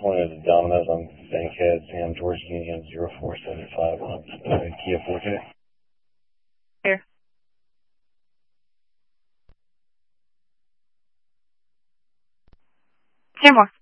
pointed to Domino's on Bankhead, Sam George Union 0475 on Kia Forte. Here. Here more.